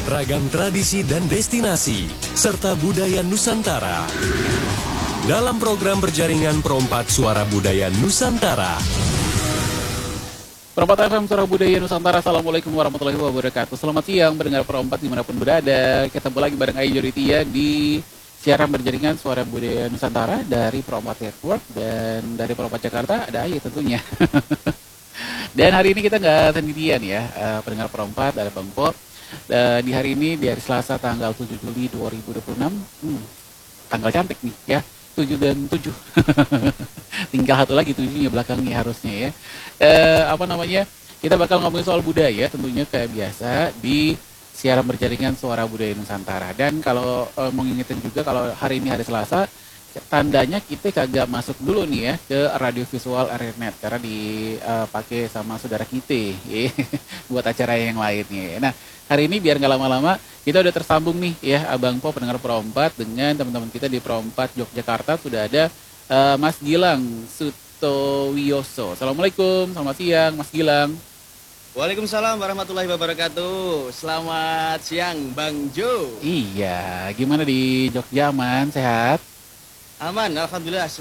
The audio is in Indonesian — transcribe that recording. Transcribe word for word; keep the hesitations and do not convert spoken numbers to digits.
ragam tradisi dan destinasi, serta budaya Nusantara. Dalam program berjaringan Perompat Suara Budaya Nusantara. Perompat F M Suara Budaya Nusantara, Assalamualaikum warahmatullahi wabarakatuh. Selamat siang pendengar Perompat dimanapun berada. Ketemu lagi bareng Ayu Joritia di siaran berjaringan Suara Budaya Nusantara dari Perompat Network. Dan dari Perompat Jakarta ada Ayu tentunya. Dan hari ini kita nggak sendirian ya, uh, pendengar Perompat, ada Bang Po. Uh, di hari ini, di hari Selasa tanggal tujuh Juli dua ribu dua puluh enam, hmm, tanggal cantik nih ya, tujuh dan tujuh. Tinggal satu lagi tujuhnya belakangnya harusnya ya. Uh, apa namanya, kita bakal ngomongin soal budaya tentunya kayak biasa di siaran berjaringan Suara Budaya Nusantara. Dan kalau uh, mau ngingetin juga kalau hari ini hari Selasa, tandanya kita kagak masuk dulu nih ya ke radio visual Airnet karena dipakai uh, sama saudara kita ya, buat acara yang lainnya. Nah hari ini biar nggak lama-lama kita udah tersambung nih ya Abang Po pendengar Perompat dengan teman-teman kita di Perompat Yogyakarta. Sudah ada uh, Mas Gilang Sutowiyoso. Assalamualaikum, selamat siang Mas Gilang. Waalaikumsalam warahmatullahi wabarakatuh. Selamat siang Bang Jo. Iya, gimana di Jogja, aman, sehat? Aman, alhamdulillah